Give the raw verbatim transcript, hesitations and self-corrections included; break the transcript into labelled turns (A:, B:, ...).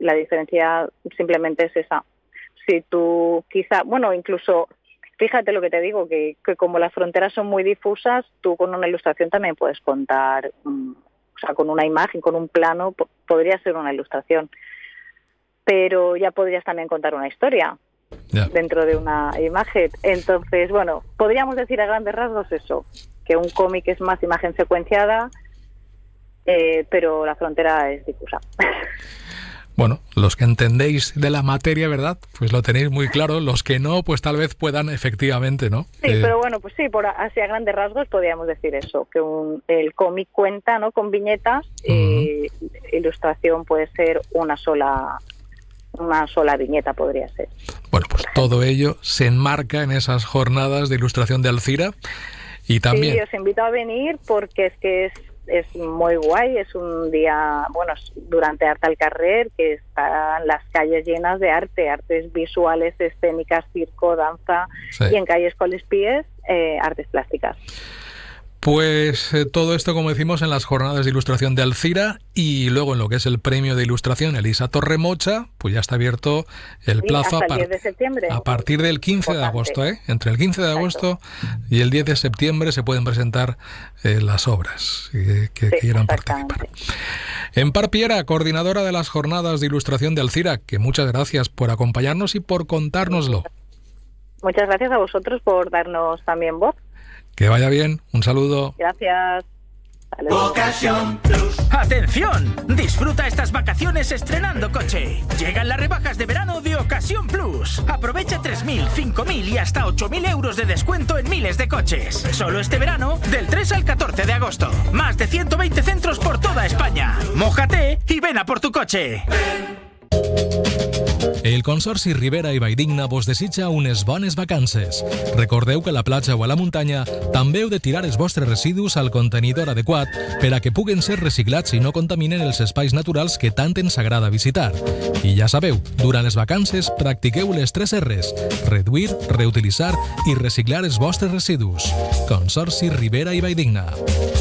A: la diferencia simplemente es esa. Si tú quizá, bueno, incluso, fíjate lo que te digo, que, que como las fronteras son muy difusas, tú con una ilustración también puedes contar, um, o sea, con una imagen, con un plano, po- podría ser una ilustración, pero ya podrías también contar una historia
B: Ya.
A: dentro de una imagen. Entonces, bueno, podríamos decir a grandes rasgos eso, que un cómic es más imagen secuenciada, eh, pero la frontera es difusa.
B: Bueno, los que entendéis de la materia, ¿verdad? Pues lo tenéis muy claro. Los que no, pues tal vez puedan efectivamente, ¿no?
A: Sí,
B: Eh,
A: pero bueno, pues sí, por a- así a grandes rasgos podríamos decir eso, que un, el cómic cuenta, ¿no?, con viñetas, y ilustración puede ser una sola una sola viñeta, podría ser.
B: Bueno, pues todo ello se enmarca en esas jornadas de ilustración de Alzira y también...
A: Sí, os invito a venir porque es que es, es muy guay, es un día, bueno, es durante Arte al Carrer, que están las calles llenas de arte, artes visuales, escénicas, circo, danza,
B: Sí.
A: y en calles con los pies, eh, artes plásticas.
B: Pues eh, todo esto, como decimos, en las jornadas de ilustración de Alzira, y luego en lo que es el premio de ilustración Elisa Torremocha, pues ya está abierto el
A: Sí,
B: plazo
A: hasta
B: a,
A: el
B: par-
A: diez de septiembre.
B: a partir del quince de
A: Importante.
B: agosto, ¿eh? Entre el quince de agosto y el diez de septiembre se pueden presentar eh, las obras eh, que
A: Sí,
B: quieran participar.
A: exactamente.
B: Empar Piera, coordinadora de las jornadas de ilustración de Alzira, que muchas gracias por acompañarnos y por contárnoslo.
A: Muchas gracias a vosotros por darnos también voz.
B: Que vaya bien, un saludo.
A: Gracias. Hasta luego.
C: Ocasión Plus. ¡Atención! Disfruta estas vacaciones estrenando coche. Llegan las rebajas de verano de Ocasión Plus. Aprovecha tres mil, cinco mil y hasta ocho mil euros de descuento en miles de coches. Solo este verano, del tres al catorce de agosto. Más de ciento veinte centros por toda España. Mójate y ven a por tu coche.
B: El Consorci Ribera i Valldigna vos desitja unes bones vacances. Recordeu que a la platja o a la muntanya també heu de tirar els vostres residus al contenidor adequat per a que puguen ser reciclats i no contaminen els espais naturals que tant ens agrada visitar. I ja sabeu, durant les vacances practiqueu les tres R's: reduir, reutilitzar i reciclar els vostres residus. Consorci Ribera i Valldigna.